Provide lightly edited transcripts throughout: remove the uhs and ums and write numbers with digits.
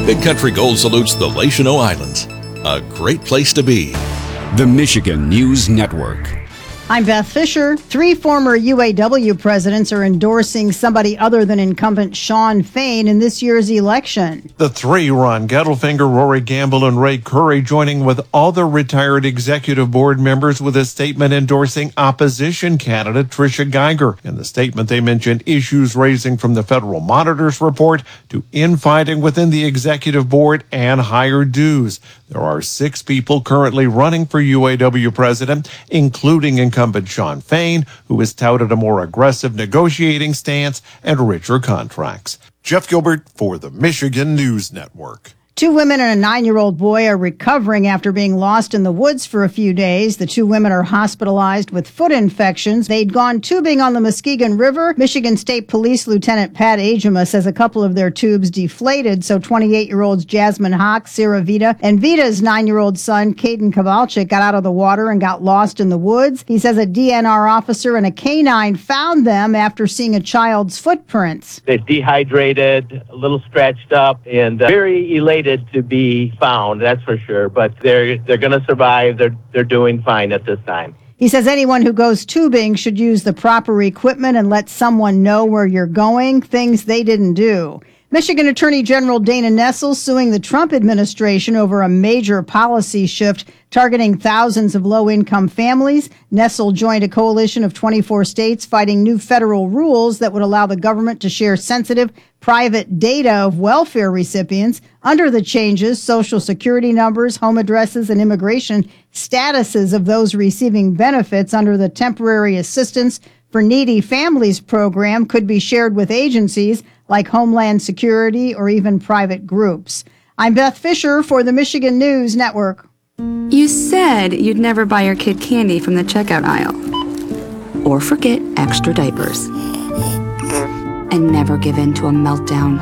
Big Country Gold salutes the Lachino Islands. A great place to be. The Michigan News Network. I'm Beth Fisher. 3 former UAW presidents are endorsing somebody other than incumbent Shawn Fain in this year's election. The 3, Ron Gettelfinger, Rory Gamble, and Ray Curry, joining with other retired executive board members with a statement endorsing opposition candidate Tricia Geiger. In the statement, they mentioned issues ranging from the Federal Monitor's report to infighting within the executive board and higher dues. There are 6 people currently running for UAW president, including incumbent Shawn Fain, who has touted a more aggressive negotiating stance and richer contracts. Jeff Gilbert for the Michigan News Network. 2 women and a 9-year-old boy are recovering after being lost in the woods for a few days. The 2 women are hospitalized with foot infections. They'd gone tubing on the Muskegon River. Michigan State Police Lieutenant Pat Agema says a couple of their tubes deflated, so 28-year-olds Jasmine Hawk, Sarah Vita, and Vita's 9-year-old son, Caden Kowalczyk, got out of the water and got lost in the woods. He says a DNR officer and a canine found them after seeing a child's footprints. They're dehydrated, a little stretched up, and very elated to be found, that's for sure. But they're going to survive. They're doing fine at this time. He says anyone who goes tubing should use the proper equipment and let someone know where you're going, things they didn't do. Michigan Attorney General Dana Nessel suing the Trump administration over a major policy shift targeting thousands of low-income families. Nessel joined a coalition of 24 states fighting new federal rules that would allow the government to share sensitive, private data of welfare recipients. Under the changes, Social Security numbers, home addresses, and immigration statuses of those receiving benefits under the Temporary Assistance for Needy Families program could be shared with agencies like Homeland Security or even private groups. I'm Beth Fisher for the Michigan News Network. You said you'd never buy your kid candy from the checkout aisle. Or forget extra diapers. And never give in to a meltdown.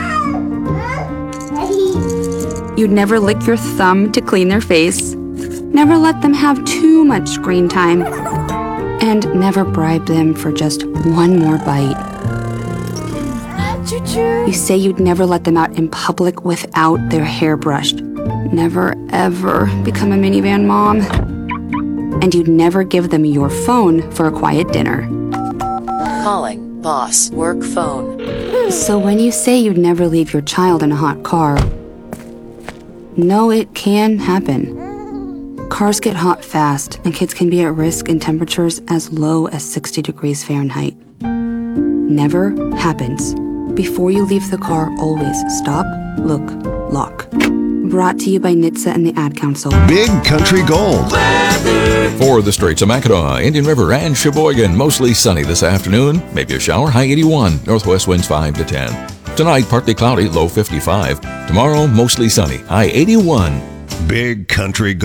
You'd never lick your thumb to clean their face. Never let them have too much screen time. And never bribe them for just one more bite. You say you'd never let them out in public without their hair brushed. Never, ever become a minivan mom. And you'd never give them your phone for a quiet dinner. Calling boss work phone. So when you say you'd never leave your child in a hot car, no, it can happen. Cars get hot fast, and kids can be at risk in temperatures as low as 60 degrees Fahrenheit. Never happens. Before you leave the car, always stop, look, lock. Brought to you by NHTSA and the Ad Council. Big Country Gold. For the Straits of Mackinac, Indian River, and Sheboygan, mostly sunny this afternoon. Maybe a shower, high 81. Northwest winds 5 to 10. Tonight, partly cloudy, low 55. Tomorrow, mostly sunny, high 81. Big Country Gold.